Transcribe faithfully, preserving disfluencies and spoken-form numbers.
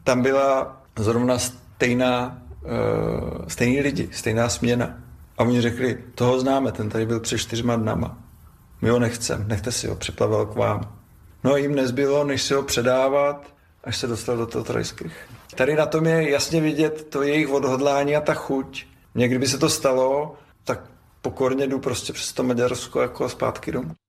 tam byla zrovna stejná, uh, stejný lidi, stejná směna. A oni řekli, toho známe, ten tady byl před čtyřma dnama. My ho nechcem, nechte si ho, připlavil k vám. No a jim nezbylo, než si ho předávat, až se dostal do toho Trojských. Tady na tom je jasně vidět to jejich odhodlání a ta chuť. Mně kdyby se to stalo, tak pokorně jdu prostě přes to Maďarsko jako zpátky domů.